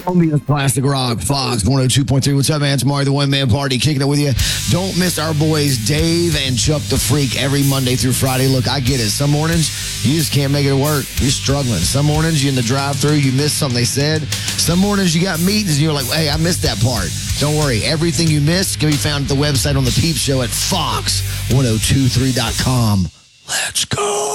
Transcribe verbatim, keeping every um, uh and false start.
Columbia's Classic Rock, Fox one oh two point three. What's up, man? It's Mario, the One Man Party, kicking it with you. Don't miss our boys Dave and Chuck the Freak every Monday through Friday. Look, I get it. Some mornings, you just can't make it work. You're struggling. Some mornings, you're in the drive-thru, you missed something they said. Some mornings, you got meetings, and you're like, hey, I missed that part. Don't worry. Everything you missed can be found at the website on the Peep Show at fox ten twenty-three dot com. Let's go.